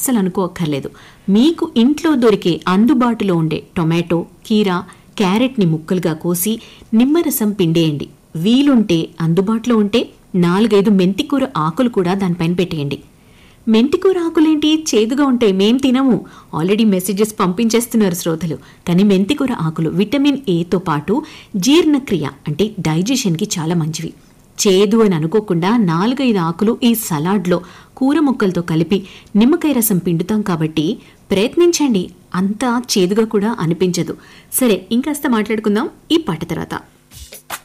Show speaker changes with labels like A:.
A: అస్సలు అనుకోక్కర్లేదు. మీకు ఇంట్లో దొరికే అందుబాటులో ఉండే టొమాటో, కీరా, క్యారెట్ని ముక్కలుగా కోసి నిమ్మరసం పిండేయండి. వీలుంటే అందుబాటులో ఉంటే 4-5 మెంతికూర ఆకులు కూడా దానిపైన పెట్టేయండి. మెంతికూర ఆకులేంటి చేదుగా ఉంటాయి, మేం తినము. ఆల్రెడీ మెసేజెస్ పంపించేస్తున్నారు శ్రోతలు. కానీ మెంతికూర ఆకులు విటమిన్ ఏతో పాటు జీర్ణక్రియ అంటే డైజెషన్కి చాలా మంచివి. చేదు అని అనుకోకుండా 4-5 ఆకులు ఈ సలాడ్లో కూర ముక్కలతో కలిపి నిమ్మకాయ రసం పిండుతాం కాబట్టి ప్రయత్నించండి, అంతా చేదుగా కూడా అనిపించదు. సరే, ఇంకాస్త మాట్లాడుకుందాం ఈ పాట తర్వాత.